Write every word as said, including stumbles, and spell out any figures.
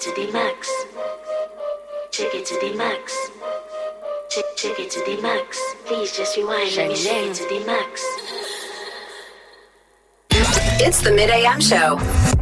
to the max. Take it to the max. Take, take it to the max. Please just rewind. Let me take it to the max. It's the mid A M show.